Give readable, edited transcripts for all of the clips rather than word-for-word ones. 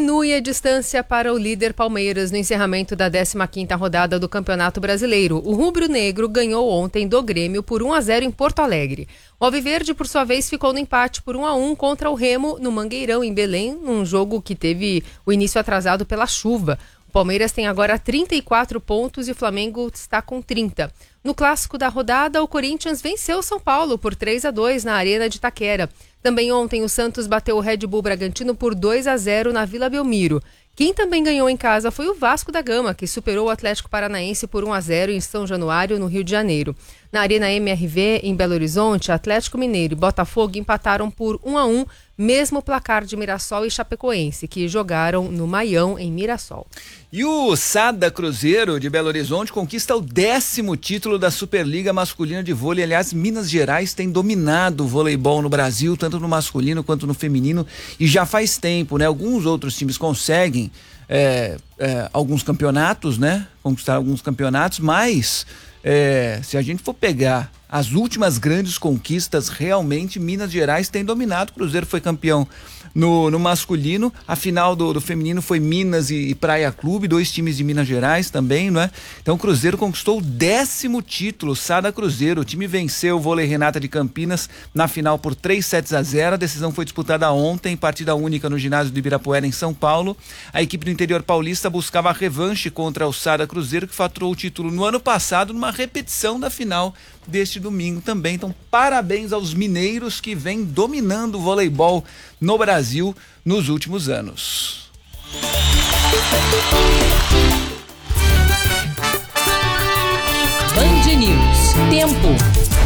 Diminui a distância para o líder Palmeiras no encerramento da 15ª rodada do Campeonato Brasileiro. O rubro-negro ganhou ontem do Grêmio por 1-0 em Porto Alegre. O Alviverde, por sua vez, ficou no empate por 1-1 contra o Remo no Mangueirão, em Belém, num jogo que teve o início atrasado pela chuva. O Palmeiras tem agora 34 pontos e o Flamengo está com 30. No clássico da rodada, o Corinthians venceu o São Paulo por 3-2 na Arena de Itaquera. Também ontem o Santos bateu o Red Bull Bragantino por 2-0 na Vila Belmiro. Quem também ganhou em casa foi o Vasco da Gama, que superou o Atlético Paranaense por 1-0 em São Januário, no Rio de Janeiro. Na Arena MRV, em Belo Horizonte, Atlético Mineiro e Botafogo empataram por 1-1, mesmo placar de Mirassol e Chapecoense, que jogaram no Maião, em Mirassol. E o Sada Cruzeiro de Belo Horizonte conquista o 10º título da Superliga Masculina de Vôlei. Aliás, Minas Gerais tem dominado o voleibol no Brasil, tanto no masculino quanto no feminino, e já faz tempo, né? Alguns outros times conseguem alguns campeonatos, né? Conquistar alguns campeonatos, mas se a gente for pegar as últimas grandes conquistas, realmente Minas Gerais tem dominado. O Cruzeiro foi campeão no masculino, a final do feminino foi Minas e Praia Clube, 2 times de Minas Gerais também, não é? Então o Cruzeiro conquistou o 10º título, Sada Cruzeiro. O time venceu o Vôlei Renata de Campinas na final por 3-0. A decisão foi disputada ontem, partida única no ginásio do Ibirapuera, em São Paulo. A equipe do interior paulista buscava a revanche contra o Sada Cruzeiro, que faturou o título no ano passado, numa repetição da final deste domingo também. Então, parabéns aos mineiros que vêm dominando o voleibol no Brasil nos últimos anos. Band News. Tempo.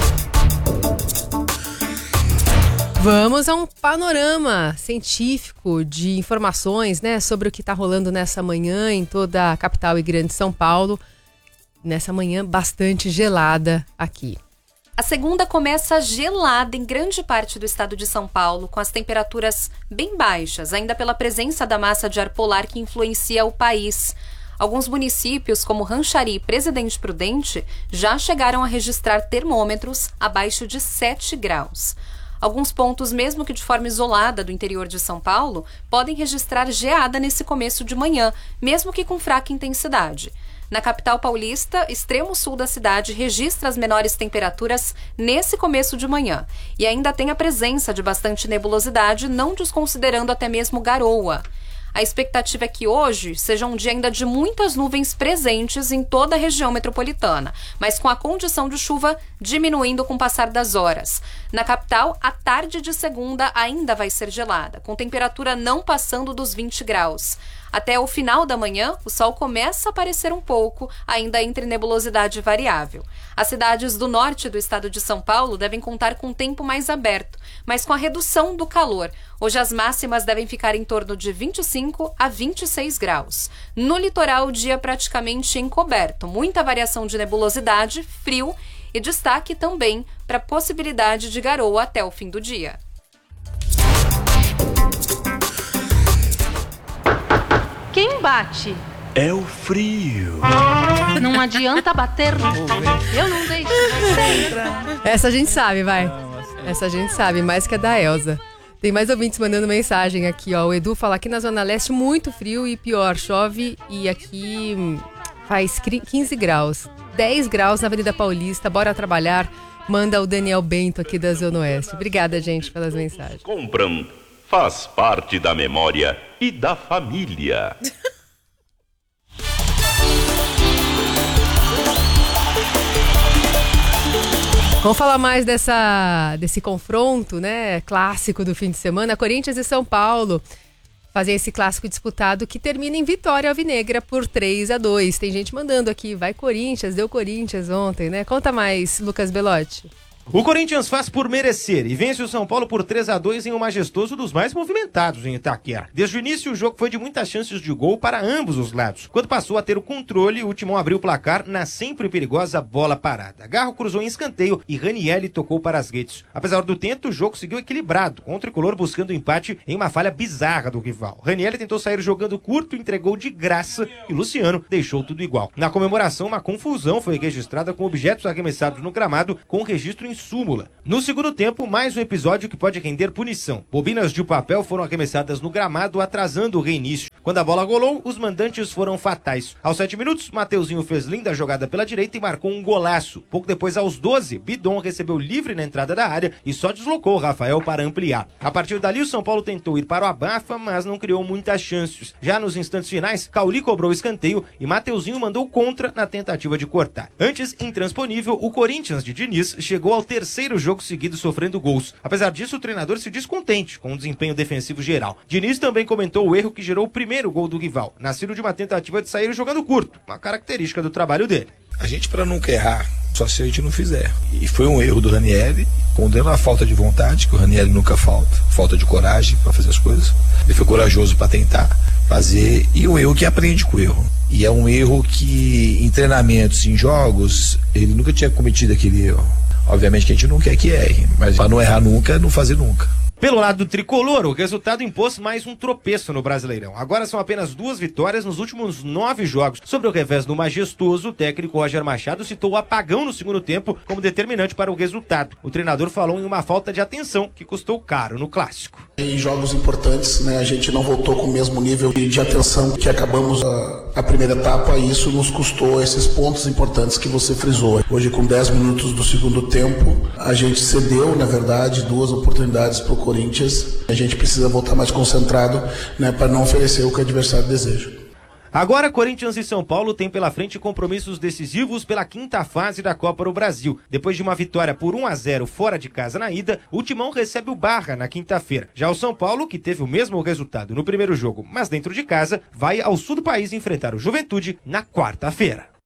Vamos a um panorama científico de informações, né, sobre o que está rolando nessa manhã em toda a capital e grande São Paulo. Nessa manhã bastante gelada aqui. A segunda começa gelada em grande parte do estado de São Paulo, com as temperaturas bem baixas, ainda pela presença da massa de ar polar que influencia o país. Alguns municípios, como Ranchari e Presidente Prudente, já chegaram a registrar termômetros abaixo de 7 graus. Alguns pontos, mesmo que de forma isolada do interior de São Paulo, podem registrar geada nesse começo de manhã, mesmo que com fraca intensidade. Na capital paulista, extremo sul da cidade registra as menores temperaturas nesse começo de manhã. E ainda tem a presença de bastante nebulosidade, não desconsiderando até mesmo garoa. A expectativa é que hoje seja um dia ainda de muitas nuvens presentes em toda a região metropolitana, mas com a condição de chuva diminuindo com o passar das horas. Na capital, a tarde de segunda ainda vai ser gelada, com temperatura não passando dos 20 graus. Até o final da manhã, o sol começa a aparecer um pouco, ainda entre nebulosidade variável. As cidades do norte do estado de São Paulo devem contar com um tempo mais aberto, mas com a redução do calor. Hoje as máximas devem ficar em torno de 25 a 26 graus. No litoral, o dia praticamente encoberto, muita variação de nebulosidade, frio e destaque também para a possibilidade de garoa até o fim do dia. Quem bate? É o frio. Não adianta bater. Eu não deixo você. Essa a gente sabe, vai. Essa a gente sabe, mais que a da Elza. Tem mais ouvintes mandando mensagem aqui, ó. O Edu fala aqui na Zona Leste muito frio e pior, chove e aqui faz 15 graus. 10 graus na Avenida Paulista, bora trabalhar. Manda o Daniel Bento aqui da Zona Oeste. Obrigada, gente, pelas mensagens. Compram. Faz parte da memória e da família. Vamos falar mais desse confronto, né, clássico do fim de semana. Corinthians e São Paulo fazem esse clássico disputado que termina em vitória alvinegra por 3-2. Tem gente mandando aqui, vai Corinthians, deu Corinthians ontem, né? Conta mais, Lucas Belotti. O Corinthians faz por merecer e vence o São Paulo por 3-2 em um majestoso dos mais movimentados em Itaquera. Desde o início, o jogo foi de muitas chances de gol para ambos os lados. Quando passou a ter o controle, o Timão abriu o placar na sempre perigosa bola parada. Garro cruzou em escanteio e Ranielli tocou para as redes. Apesar do tento, o jogo seguiu equilibrado, com o tricolor buscando o empate em uma falha bizarra do rival. Ranielli tentou sair jogando curto, entregou de graça e Luciano deixou tudo igual. Na comemoração, uma confusão foi registrada com objetos arremessados no gramado com registro em súmula. No segundo tempo, mais um episódio que pode render punição. Bobinas de papel foram arremessadas no gramado, atrasando o reinício. Quando a bola golou, os mandantes foram fatais. Aos 7 minutos, Mateuzinho fez linda jogada pela direita e marcou um golaço. Pouco depois, aos 12, Bidon recebeu livre na entrada da área e só deslocou o Rafael para ampliar. A partir dali, o São Paulo tentou ir para o abafa, mas não criou muitas chances. Já nos instantes finais, Cauli cobrou o escanteio e Mateuzinho mandou contra na tentativa de cortar. Antes, intransponível, o Corinthians de Diniz chegou ao terceiro jogo seguido sofrendo gols. Apesar disso, o treinador se diz contente com o desempenho defensivo geral. Diniz também comentou o erro que gerou o primeiro gol do rival, nascido de uma tentativa de sair jogando curto, uma característica do trabalho dele. A gente, para nunca errar, só se a gente não fizer. E foi um erro do Ranieri, condeno a falta de vontade, que o Ranieri nunca falta de coragem para fazer as coisas. Ele foi corajoso para tentar fazer, e um erro que aprende com o erro. E é um erro que em treinamentos, em jogos, ele nunca tinha cometido aquele erro. Obviamente que a gente não quer que erre, mas para não errar nunca, não fazer nunca. Pelo lado do tricolor, o resultado impôs mais um tropeço no Brasileirão. Agora são apenas 2 vitórias nos últimos 9 jogos. Sobre o revés do Majestoso, o técnico Roger Machado citou o apagão no segundo tempo como determinante para o resultado. O treinador falou em uma falta de atenção que custou caro no clássico. Em jogos importantes, a gente não voltou com o mesmo nível de atenção que acabamos a primeira etapa, e isso nos custou esses pontos importantes que você frisou. Hoje, com 10 minutos do segundo tempo, a gente cedeu, na verdade, 2 oportunidades para o Corinthians. A gente precisa voltar mais concentrado, para não oferecer o que o adversário deseja. Agora, Corinthians e São Paulo têm pela frente compromissos decisivos pela 5ª fase da Copa do Brasil. Depois de uma vitória por 1-0 fora de casa na ida, o Timão recebe o Barra na quinta-feira. Já o São Paulo, que teve o mesmo resultado no primeiro jogo, mas dentro de casa, vai ao sul do país enfrentar o Juventude na quarta-feira.